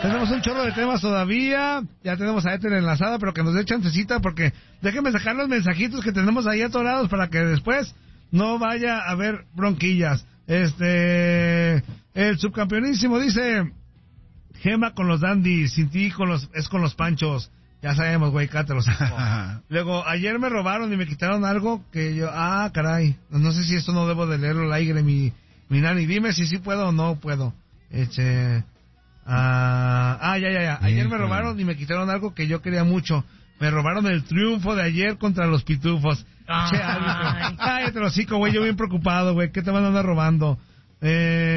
Tenemos un chorro de temas todavía. Ya tenemos a Ethel enlazada, pero que nos dé chancecita porque déjenme sacar los mensajitos que tenemos ahí atorados para que después no vaya a haber bronquillas. El subcampeonísimo dice: Gema con los dandies, sin ti es con los panchos. Ya sabemos, güey, cátelos. Luego, ayer me robaron y me quitaron algo que yo... Ah, caray. No sé si esto no debo de leerlo al aire, mi nani. Dime si sí puedo o no puedo. Ya. Ayer me robaron y me quitaron algo que yo quería mucho. Me robaron el triunfo de ayer contra los pitufos. Cállate los hocico, güey, yo bien preocupado, güey. ¿Qué te van a andar robando? A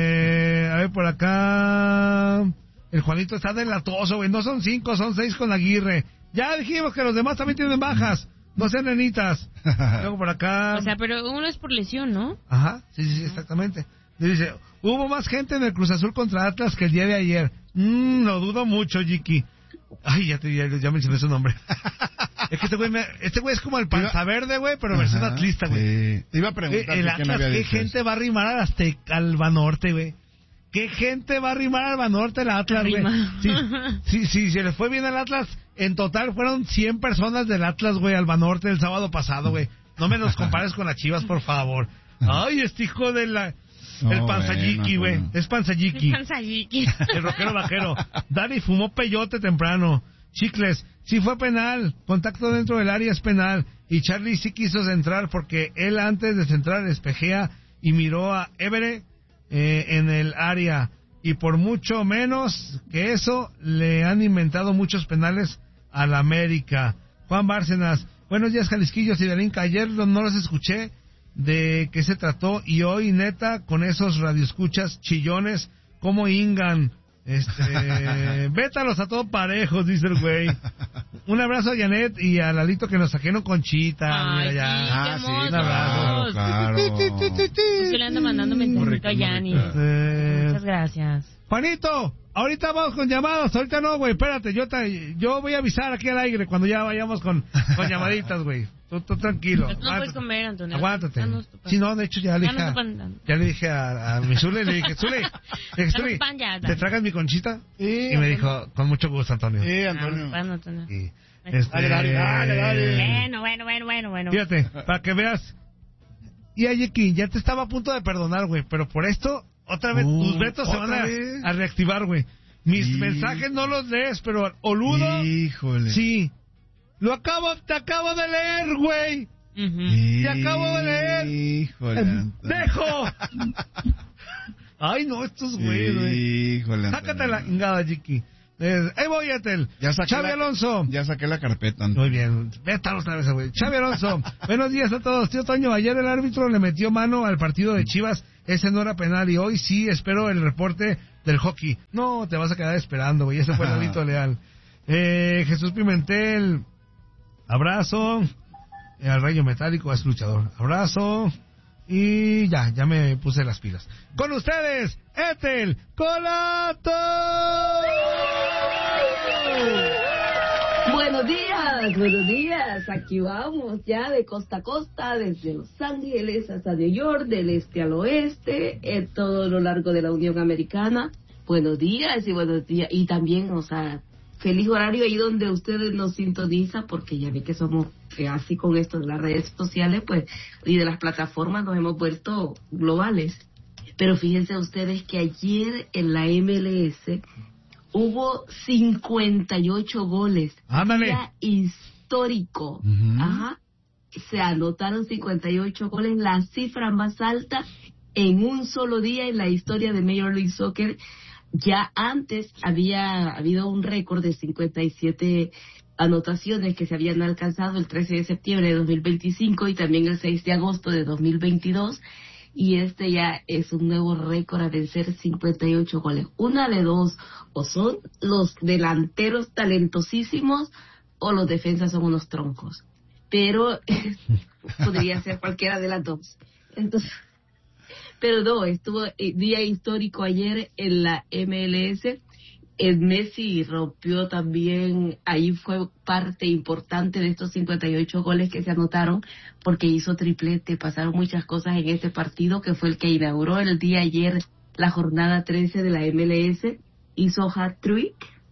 ver, por acá... El Juanito está delatoso, güey. No son 5, son 6 con Aguirre. Ya dijimos que los demás también tienen bajas. No sean nenitas. Luego por acá... O sea, pero uno es por lesión, ¿no? Ajá, sí, exactamente. Dice, hubo más gente en el Cruz Azul contra Atlas que el día de ayer. Lo dudo mucho, Jiki. Ay, ya mencioné su nombre. Es que este güey es como el Panza Verde, güey, pero versión atlista, güey. Sí. Te iba a preguntar el Atlas, ¿qué gente va a arrimar al Banorte, güey? ¿Qué gente va a arrimar al Banorte el Atlas, güey? Sí, se les fue bien al Atlas. En total fueron 100 personas del Atlas, güey, al Banorte el sábado pasado, güey. No me los compares con las Chivas, por favor. Ay, este hijo de la... El Panzayiki, güey. Es Panzayiki. El rockero vaquero. Dani fumó peyote temprano. Chicles, sí fue penal. Contacto dentro del área es penal. Y Charlie sí quiso centrar porque él antes de centrar espejea y miró a Évere en el área. Y por mucho menos que eso, le han inventado muchos penales al América. Juan Bárcenas, buenos días, Jalisquillos y Darinka. Ayer no los escuché de qué se trató y hoy, neta, con esos radioescuchas chillones, ¿cómo hingan? Vétalos a todos parejos, dice el güey. Un abrazo a Janet y a Lalito que nos saqueron Conchita. Ay, mira ya. sí, Un abrazo. Claro. Yo le ando mandando mensajito a Yanni. Muchas gracias. Juanito, ahorita vamos con llamadas, ahorita no, güey, espérate, yo voy a avisar aquí al aire cuando ya vayamos con llamaditas, güey. Tú tranquilo. No puedes comer, Antonio. Aguántate. Sí, no, de hecho ya le dije a mi Zule, le dije, Zule, ¿te tragas mi conchita? Sí, y me dijo, con mucho gusto, Antonio. Sí, Antonio. Y, dale. Bueno. Fíjate, para que veas. Y Ayeki, ya te estaba a punto de perdonar, güey, pero por esto, otra vez, tus vetos se van a reactivar, güey. Mis mensajes no los lees, pero Oludo, híjole. sí. Te acabo de leer, güey. Te acabo de leer. Híjole. ¡Dejo! Ay, no, estos güeyes, güey. Híjole. Sácate la ingada, Jiki. Ahí voy, Etel. Xavi Alonso. Ya saqué la carpeta, Antonio. Muy bien. Vete otra vez, güey. Xavi Alonso. Buenos días a todos. Tío Toño, ayer el árbitro le metió mano al partido de Chivas. Ese no era penal y hoy sí espero el reporte del hockey. No, te vas a quedar esperando, güey. Ese fue el Lalito Leal. Jesús Pimentel. Abrazo. Al Rayo Metálico es luchador. Abrazo. Y ya me puse las pilas. Con ustedes, Ethel Colato. Buenos días. Aquí vamos ya de costa a costa, desde Los Ángeles hasta New York, del este al oeste, en todo lo largo de la Unión Americana. Buenos días. Y también, feliz horario ahí donde ustedes nos sintonizan, porque ya ve que somos así con esto de las redes sociales, pues, y de las plataformas nos hemos vuelto globales. Pero fíjense ustedes que ayer en la MLS hubo 58 goles. ¡Ándale! Día histórico. Ajá. Se anotaron 58 goles, la cifra más alta en un solo día en la historia de Major League Soccer. Ya antes había habido un récord de 57 anotaciones que se habían alcanzado el 13 de septiembre de 2025 y también el 6 de agosto de 2022. Y este ya es un nuevo récord a vencer, 58 goles. Una de dos, o son los delanteros talentosísimos o los defensas son unos troncos. Pero podría ser cualquiera de las dos. Entonces... Pero no, estuvo día histórico ayer en la MLS. El Messi rompió también, ahí fue parte importante de estos 58 goles que se anotaron, porque hizo triplete. Pasaron muchas cosas en este partido, que fue el que inauguró el día ayer la jornada 13 de la MLS. Hizo hat-trick,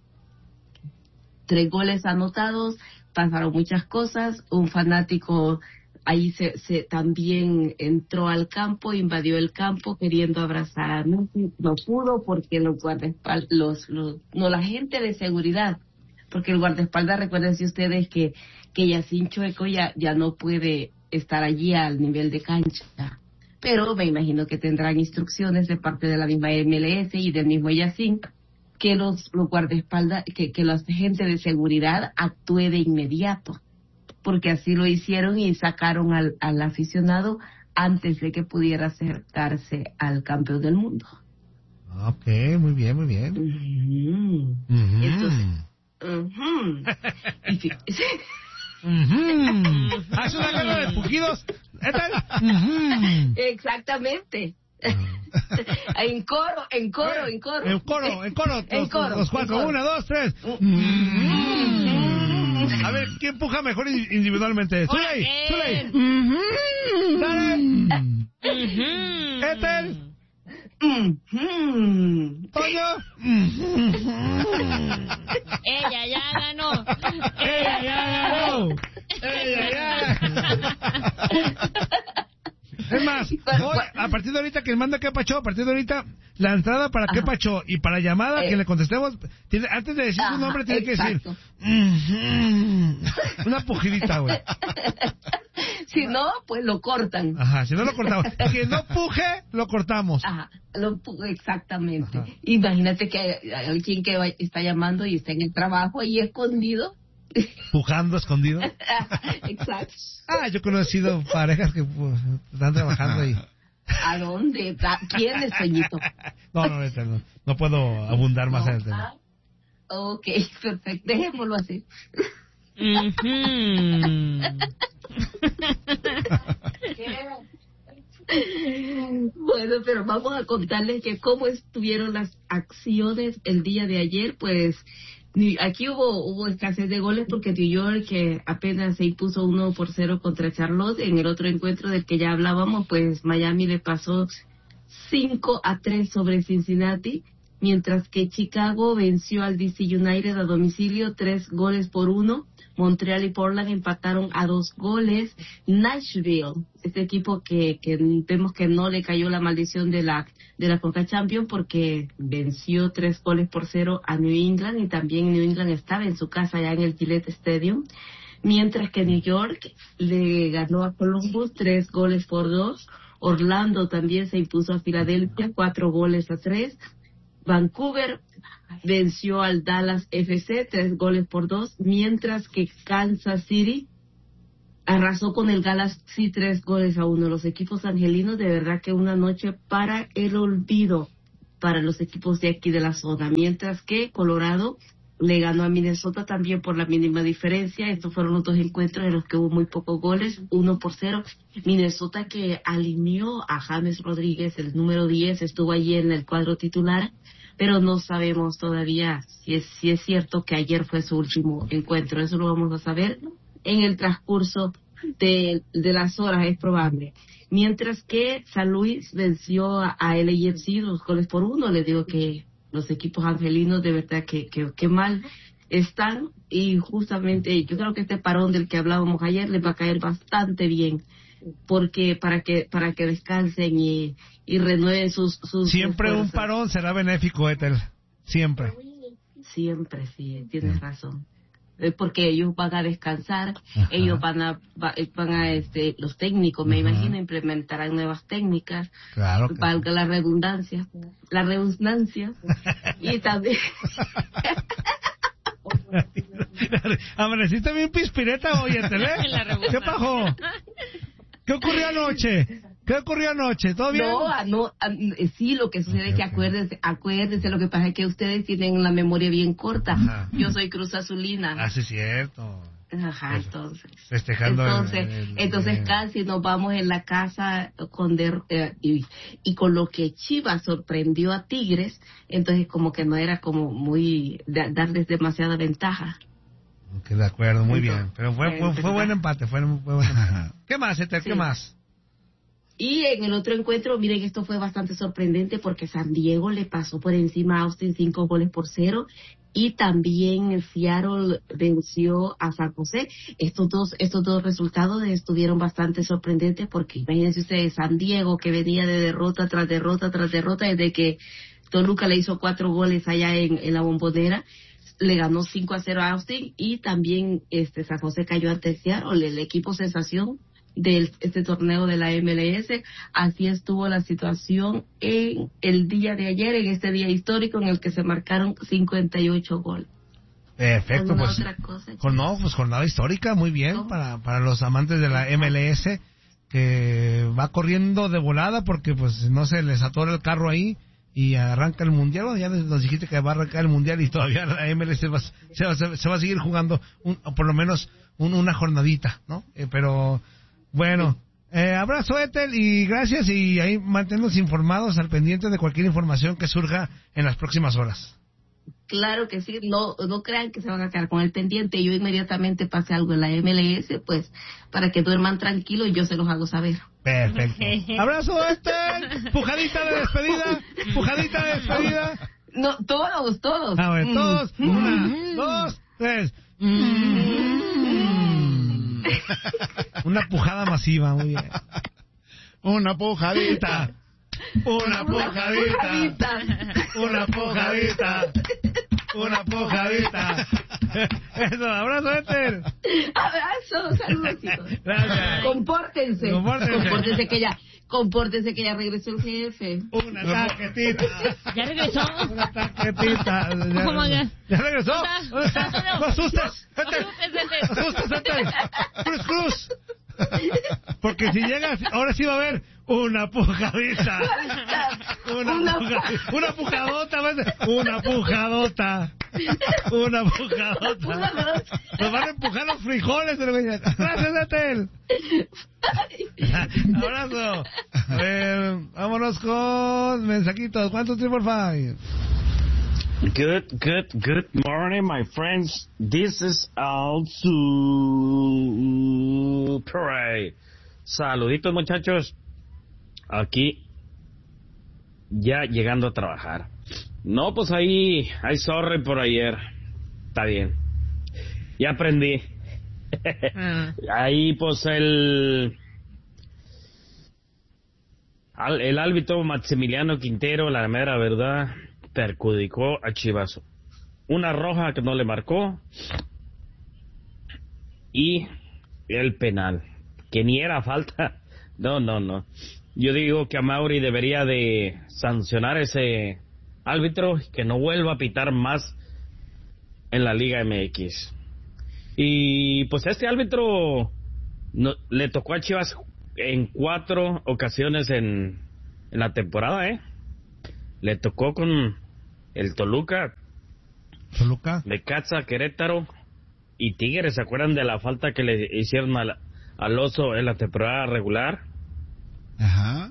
3 goles anotados, pasaron muchas cosas, un fanático ahí se también entró al campo, invadió el campo queriendo abrazar a Messi, no pudo porque los guardaespaldas, la gente de seguridad, porque el guardaespaldas, recuérdense ustedes que Yacine Choueko ya no puede estar allí al nivel de cancha, pero me imagino que tendrán instrucciones de parte de la misma MLS y del mismo Yacine, que los guardaespaldas, que la gente de seguridad actúe de inmediato, porque así lo hicieron y sacaron al aficionado antes de que pudiera acercarse al campeón del mundo. Ok, muy bien, muy bien. Entonces, ¿Haz una guerra de pujidos? Exactamente. En coro. Los 4, 1, 2, 3. A ver, ¿quién puja mejor individualmente? ¡Zuley! ¡Dale! ¡Ethel! ¡Toño! ¡Ella ya ganó! Es más, hoy, a partir de ahorita que manda qué pacho, a partir de ahorita la entrada para qué pacho y para llamada que le contestemos, antes de decir su nombre tiene que decir una pujidita, güey. Si no, pues lo cortan. Ajá, si no lo cortamos. Que no puje, lo cortamos. Ajá, exactamente. Ajá. Imagínate que hay alguien que está llamando y está en el trabajo ahí escondido. Pujando escondido. Exacto. Yo he conocido parejas que están trabajando ahí. ¿A dónde? ¿Quién es, Toñito? No puedo abundar más en el tema. Ok, perfecto. Dejémoslo así. Bueno, pero vamos a contarles que cómo estuvieron las acciones el día de ayer. Pues aquí hubo escasez de goles porque New York, que apenas se impuso 1-0 contra Charlotte. En el otro encuentro del que ya hablábamos, pues Miami le pasó 5-3 sobre Cincinnati, mientras que Chicago venció al DC United a domicilio 3-1. Montreal y Portland empataron a 2 goles. Nashville, este equipo que vemos que no le cayó la maldición de la Conca Champions, porque venció 3-0 a New England, y también New England estaba en su casa ya en el Gillette Stadium, mientras que New York le ganó a Columbus 3-2. Orlando también se impuso a Filadelfia 4-3. Vancouver venció al Dallas FC 3-2, mientras que Kansas City arrasó con el Galaxy 3-1. Los equipos angelinos, de verdad que una noche para el olvido para los equipos de aquí de la zona, mientras que Colorado le ganó a Minnesota también por la mínima diferencia. Estos fueron los 2 encuentros en los que hubo muy pocos goles, 1-0. Minnesota, que alineó a James Rodríguez, el número 10, estuvo allí en el cuadro titular, pero no sabemos todavía si es cierto que ayer fue su último encuentro. Eso lo vamos a saber en el transcurso de las horas, es probable. Mientras que San Luis venció a LAFC 2-1. Les digo que los equipos angelinos de verdad que mal están, y justamente yo creo que este parón del que hablábamos ayer les va a caer bastante bien, porque para que descansen y renueven sus siempre fuerzas. Un parón será benéfico, Ethel, siempre sí, tienes razón, porque ellos van a descansar. Ajá. Ellos van a los técnicos, me imagino, implementarán nuevas técnicas, claro, valga la redundancia y también amaneciste bien pispireta hoy, Ethel, ¿qué pasó? ¿Qué ocurrió anoche? ¿Todo bien? Sí, lo que sucede es que acuérdense, lo que pasa es que ustedes tienen la memoria bien corta. Ajá. Yo soy Cruz Azulina. Sí, es cierto. Ajá, entonces. Festejando. Entonces casi nos vamos en la casa y con lo que Chivas sorprendió a Tigres, entonces como que no era como muy darles demasiada ventaja. Ok, de acuerdo, muy bien. Pero fue buen empate, fue buen empate. ¿Qué más, Ethel? ¿Qué más? Y en el otro encuentro, miren, esto fue bastante sorprendente porque San Diego le pasó por encima a Austin 5-0, y también Seattle venció a San José. Estos dos resultados estuvieron bastante sorprendentes porque imagínense ustedes, San Diego, que venía de derrota tras derrota tras derrota desde que Toluca le hizo 4 goles allá en la Bombonera, le ganó 5-0 a Austin, y también San José cayó ante Seattle, el equipo sensación de este torneo de la MLS. Así estuvo la situación en el día de ayer, en este día histórico en el que se marcaron 58 goles. Perfecto, pues, otra cosa, pues jornada histórica, muy bien, para los amantes de la MLS, que va corriendo de volada porque pues no se les atora el carro ahí y arranca el mundial. Bueno, ya nos dijiste que va a arrancar el mundial y todavía la MLS se va a seguir jugando por lo menos una jornadita, ¿no? Pero bueno, abrazo, Ethel, y gracias, y ahí manténnos informados, al pendiente de cualquier información que surja en las próximas horas. Claro que sí, no crean que se van a quedar con el pendiente. Yo inmediatamente pase algo en la MLS, pues, para que duerman tranquilos, yo se los hago saber. Perfecto. Abrazo, Ethel. Pujadita de despedida. No, todos. A ver, todos. 1, 2, 3. Una pujada masiva, muy bien. Una pujadita. Una pujadita. Eso, abrazo, Ethel. Abrazo, saludos, chicos. Gracias. Compórtense que ya regresó el jefe. Una tarjetita. ¿Ya regresó? Una tarjetita. ¿Ya regresó? ¿Dónde está? No asustes, Ethel. Cruz. Porque si llegas, ahora sí va a haber una pujadita. Una pujadota. Nos van a empujar los frijoles. Gracias, Ethel. Abrazo. Vámonos con mensajitos. ¿Cuántos 345? Good morning, my friends. This is also Pray. Saluditos, muchachos. Aquí ya llegando a trabajar. No, pues ahí sorry por ayer. Está bien. Ya aprendí. Ahí pues el árbitro Maximiliano Quintero, la mera verdad, perjudicó a Chivas. Una roja que no le marcó y el penal, que ni era falta. No. Yo digo que a Mauri debería de sancionar ese árbitro, que no vuelva a pitar más en la Liga MX. Y pues este árbitro le tocó a Chivas en 4 ocasiones en la temporada, Le tocó con el Toluca, Necaxa, Querétaro y Tigres. ¿Se acuerdan de la falta que le hicieron al Oso en la temporada regular? Ajá.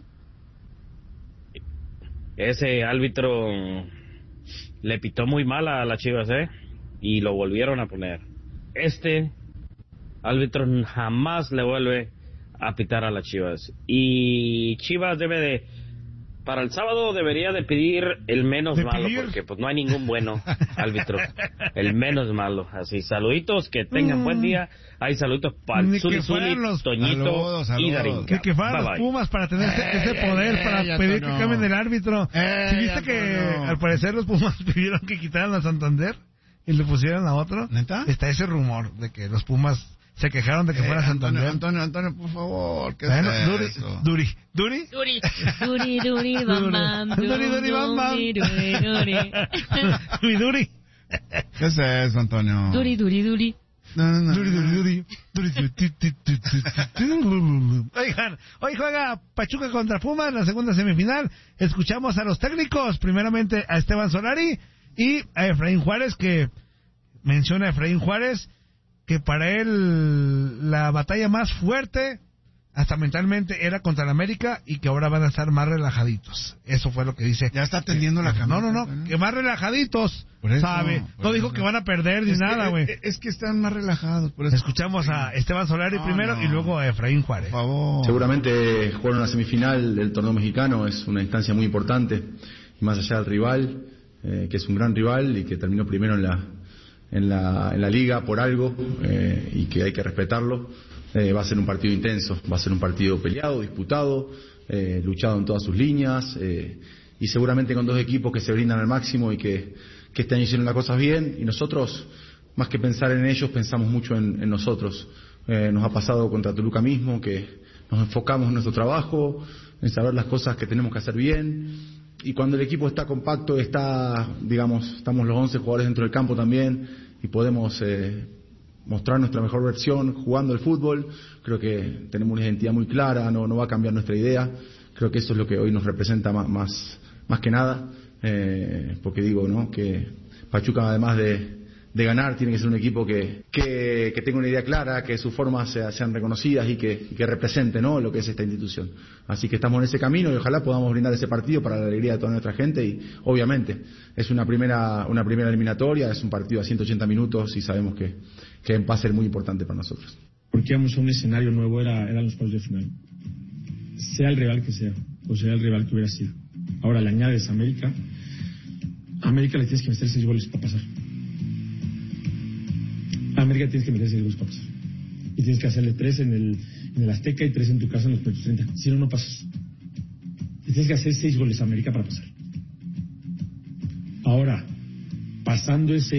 Ese árbitro le pitó muy mal a las Chivas, y lo volvieron a poner. Este árbitro jamás le vuelve a pitar a las Chivas. Y Chivas para el sábado debería de pedir el menos malo, porque pues no hay ningún bueno árbitro. El menos malo. Así, saluditos, que tengan buen día. Hay saluditos para el Zuli, Toñito y Darín. Que fueran los Pumas para tener ese poder para pedir que cambien el árbitro. ¿Sí viste que al parecer los Pumas pidieron que quitaran a Santander y le pusieran a otro? ¿Neta? Está ese rumor de que los Pumas se quejaron de que fuera Santander. Antonio, por favor, ¿qué bueno, es eso? Duri, bam, bam. Duri. ¿Qué es eso, Antonio? Duri. Duri. Oigan, hoy juega Pachuca contra Pumas en la segunda semifinal. Escuchamos a los técnicos, primeramente a Esteban Solari y a Efraín Juárez, que menciona a Efraín Juárez que para él la batalla más fuerte hasta mentalmente era contra el América y que ahora van a estar más relajaditos. Eso fue lo que dice. Ya está atendiendo la camisa. No, que más relajaditos, Por eso, ¿sabe? No dijo que van a perder ni nada, güey. Es que están más relajados. Por eso. Escuchamos a Esteban Solari primero y luego a Efraín Juárez. Por favor. Seguramente jugar una semifinal del torneo mexicano es una instancia muy importante, y más allá del rival, que es un gran rival y que terminó primero en la liga por algo, y que hay que respetarlo. Va a ser un partido intenso, va a ser un partido peleado, disputado, luchado en todas sus líneas, y seguramente con dos equipos que se brindan al máximo y que este año hicieron las cosas bien, y nosotros, más que pensar en ellos, pensamos mucho en nosotros. Nos ha pasado contra Toluca mismo, que nos enfocamos en nuestro trabajo, en saber las cosas que tenemos que hacer bien, y cuando el equipo está compacto, estamos los 11 jugadores dentro del campo también, y podemos mostrar nuestra mejor versión jugando el fútbol. Creo que tenemos una identidad muy clara, no va a cambiar nuestra idea. Creo que eso es lo que hoy nos representa más que nada, porque digo, ¿no?, que Pachuca, además de ganar, tiene que ser un equipo que tenga una idea clara, que sus formas sean reconocidas y que represente, ¿no?, lo que es esta institución. Así que estamos en ese camino y ojalá podamos brindar ese partido para la alegría de toda nuestra gente, y obviamente es una primera eliminatoria, es un partido a 180 minutos y sabemos que va a ser muy importante para nosotros. Porque íbamos a un escenario nuevo, eran los cuartos de final. Sea el rival que sea, o sea el rival que hubiera sido. Ahora le añades a América le tienes que meter 6 goles para pasar. A América tienes que meter 6 goles para pasar. Y tienes que hacerle 3 en el Azteca y 3 en tu casa en los primeros 30. Si no, no pasas. Y tienes que hacer 6 goles a América para pasar. Ahora, pasando esa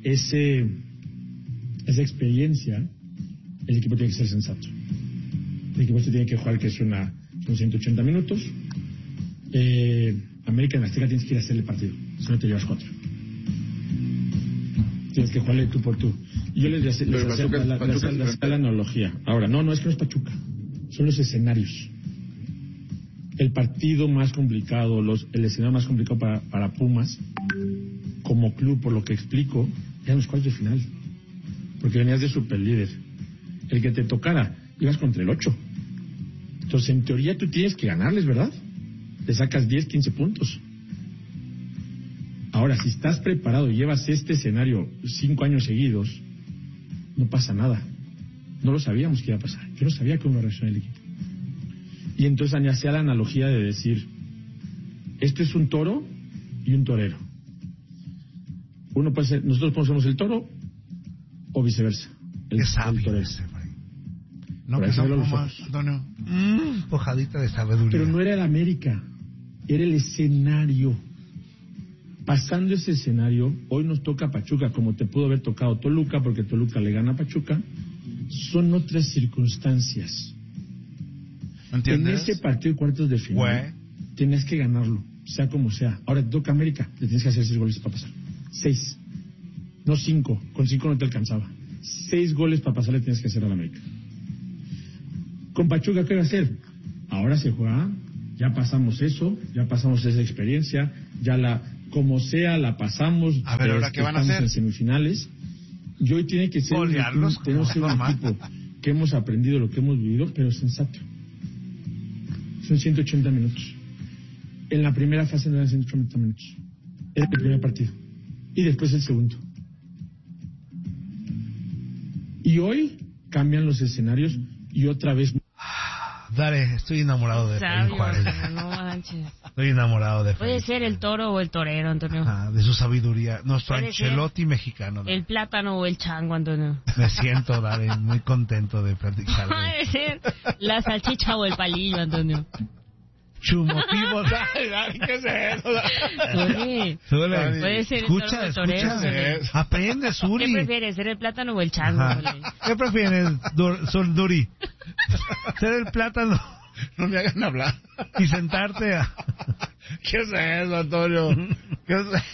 experiencia, el equipo tiene que ser sensato. El equipo se tiene que jugar, que son 180 minutos. América en la Azteca tienes que ir a hacerle partido, si no te llevas 4. Tienes que jugarle tú por tú. Y yo les hacía la analogía. Ahora, no es que no es Pachuca, son los escenarios. El partido más complicado, el escenario más complicado para Pumas, como club, por lo que explico, eran los cuartos de final. Porque venías de superlíder. El que te tocara, ibas contra el 8. Entonces, en teoría, tú tienes que ganarles, ¿verdad? Te sacas 10, 15 puntos. Ahora, si estás preparado y llevas este escenario 5 años seguidos, no pasa nada. No lo sabíamos que iba a pasar. Yo no sabía cómo iba a reaccionar el equipo. Y entonces hacía la analogía de decir, esto es un toro y un torero. Nosotros podemos ser el toro o viceversa. El torero. No, que son Pumas, Antonio. Pojadita de sabiduría. Pero no era el América, era el escenario. Pasando ese escenario, hoy nos toca Pachuca, como te pudo haber tocado Toluca, porque Toluca le gana a Pachuca. Son otras circunstancias. ¿Entiendes? En ese partido de cuartos de final, tienes que ganarlo, sea como sea. Ahora te toca América, le tienes que hacer 6 goles para pasar. 6, no 5. Con 5 no te alcanzaba. 6 goles para pasar le tienes que hacer a la América. Con Pachuca, ¿qué va a hacer? Ahora se juega, ya pasamos eso, ya pasamos esa experiencia, como sea, la pasamos. A ver, ¿ahora qué van a hacer? En semifinales. Y hoy tiene que ser tenemos que ser un equipo que hemos aprendido lo que hemos vivido, pero sensato. Son 180 minutos. En la primera fase no eran 180 minutos. Era el primer partido. Y después el segundo. Y hoy cambian los escenarios y otra vez. Dale, estoy enamorado de Efraín Juárez. No manches. Estoy enamorado de Efraín. Puede ser el toro o el torero, Antonio. De su sabiduría. Nuestro Puede Ancelotti mexicano. El plátano o el chango, Antonio. Me siento, Dale, muy contento de platicar. Puede ser la salchicha o el palillo, Antonio. Chumotivos. ¿Qué es eso? Zuli. Puede ser Escucha, el toro o el torero. Aprende, Zuli. ¿Qué prefieres, ser el plátano o el chango? ¿Qué prefieres, Duri? ¿Ser el plátano? No me hagan hablar. Y sentarte a... ¿Qué es eso, Antonio? ¿Qué es eso?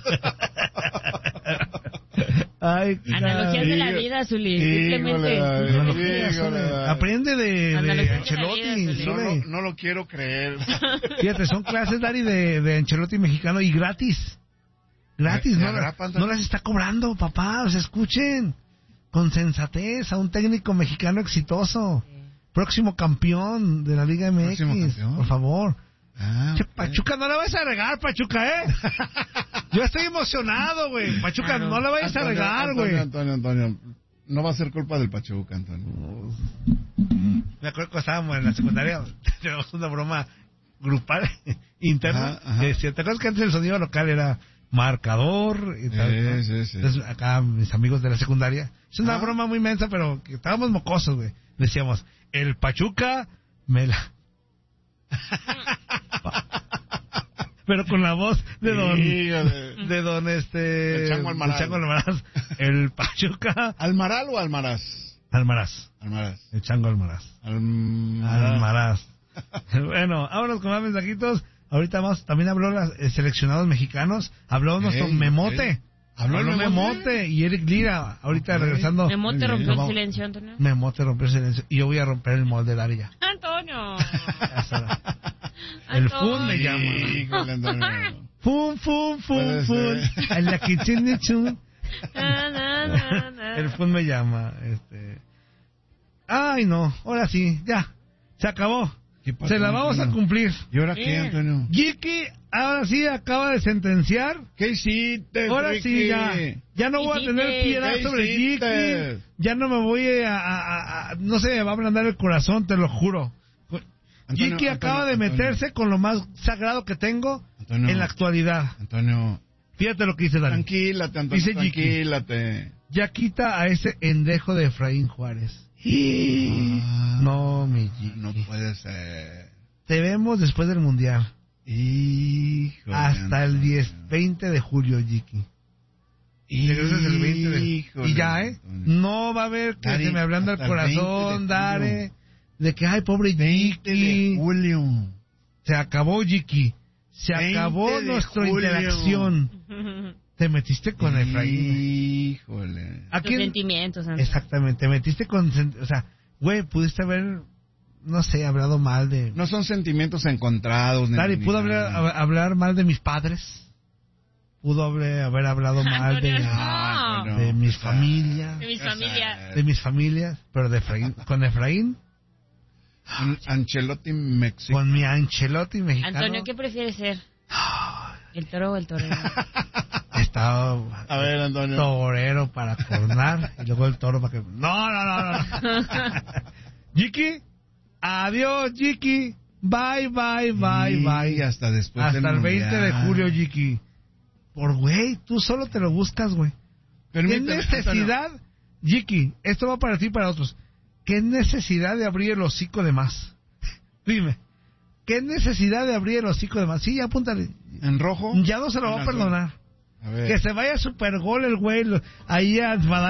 Ay, analogías de la vida, Zuli. Simplemente. Aprende de Ancelotti. No lo quiero creer. Fíjate, son clases, Dari, de Ancelotti mexicano y gratis. Gratis, no las está cobrando, papá. O sea, escuchen con sensatez a un técnico mexicano exitoso. próximo campeón de la Liga MX. Por favor. Okay. Pachuca, no le vayas a regar, Pachuca, Yo estoy emocionado, güey. Pachuca, no le vayas a regar, güey. Antonio. No va a ser culpa del Pachuca, Antonio. Me acuerdo que estábamos en la secundaria, teníamos una broma grupal interna. ¿Te acuerdas que antes el sonido local era marcador y tal? Sí. Entonces, acá mis amigos de la secundaria, es una broma muy mensa, pero que estábamos mocosos, güey. Decíamos, el Pachuca me la... pero con la voz de don el Chango Almaraz. El Pachuca. ¿Almaral o Almaraz? Almaraz. El Chango Almaraz. Almaraz. Bueno, vámonos con más mensajitos. Ahorita también habló los seleccionados mexicanos. Habló nuestro Memote. Habló Memote y Eric Lira. Ahorita regresando. Memote rompió el silencio, Antonio. Memote rompió el silencio. Y yo voy a romper el molde de Daria. Antonio. El Fun me llama. Fun. En la kitchen. El Fun me llama. Ay, no. Ahora sí. Ya. Se acabó. Se la vamos a cumplir. ¿Y ahora qué, Antonio? Jiki, ahora sí acaba de sentenciar. ¿Qué hiciste, ahora sí, ya no voy a tener piedad sobre Jiki. Ya no me voy no se me va a ablandar el corazón, te lo juro. Jiki acaba de meterse con lo más sagrado que tengo en la actualidad. Antonio. Fíjate lo que dice Dani. Tranquilate, Antonio. Dice tranquilate. Ya quita a ese endejo de Efraín Juárez. No, mi Jiki. No puede ser. Te vemos después del Mundial. Híjole, hasta el 20 de julio, Jiki. Regresas el 20 de julio. Y ya, no va a haber que se me ablanda el corazón, Dare. De que, ay, pobre Jiki. De julio. Se acabó, Jiki. Se acabó nuestra interacción. Te metiste con Efraín. Híjole. Tus sentimientos, Antonio. Exactamente, te metiste con... O sea, güey, pudiste haber, no sé, hablado mal de... No son sentimientos encontrados. Dari, ¿pudo hablar mal de mis padres? ¿Pudo haber hablado mal de mis familias? De mis familias, pero con Efraín... Ancelotti mexicano. Con mi Ancelotti mexicano. Antonio, ¿qué prefieres ser? ¿El toro o el torero? Estaba a ver, Antonio. Torero para coronar y luego el toro para que... No. Jiki, adiós, Jiki. Bye. Hasta después hasta el 20 de julio, Jiki. Güey, tú solo te lo buscas, güey. ¿Qué necesidad, Jiki? Esto va para ti y para otros. ¿Qué necesidad de abrir el hocico de más? Dime. ¿Qué necesidad de abrir el hocico de más? Sí, apúntale. ¿En rojo? Ya no se lo va a perdonar. A ver. Que se vaya super gol el güey ahí a